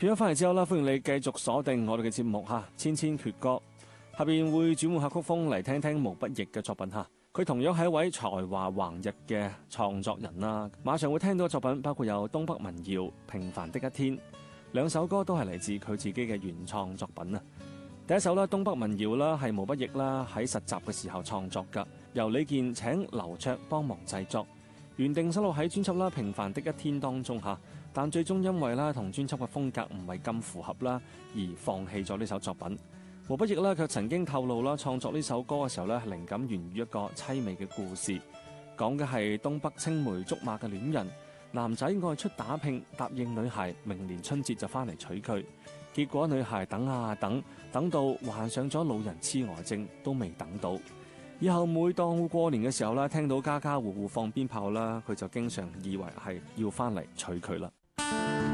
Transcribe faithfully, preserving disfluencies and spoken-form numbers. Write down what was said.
片咗翻嚟之後啦，歡迎你繼續鎖定我哋嘅節目嚇，千千闕歌。下邊會轉換下曲風嚟聽聽毛不易嘅作品嚇。佢同樣係一位才華橫溢嘅創作人啦。馬上會聽到嘅作品包括有東北民謠《平凡的一天》，兩首歌都係嚟自佢自己嘅原創作品啊。第一首啦，東北民謠啦，係毛不易啦喺實習嘅時候創作㗎，由李健請劉卓幫忙製作，原定收錄喺專輯啦《平凡的一天》當中嚇，但最終因為啦同專輯嘅風格唔係咁符合啦，而放棄咗呢首作品。毛不易咧卻曾經透露啦，創作呢首歌嘅時候咧，靈感源於一個凄美嘅故事，講嘅係東北青梅竹馬嘅戀人，男仔外出打拼，答應女孩明年春節就翻嚟娶佢，結果女孩等啊等，等到患上咗老人痴呆症都未等到。以後每當過年嘅時候啦，聽到家家戶戶放鞭炮啦，佢就經常以為係要翻嚟娶佢啦。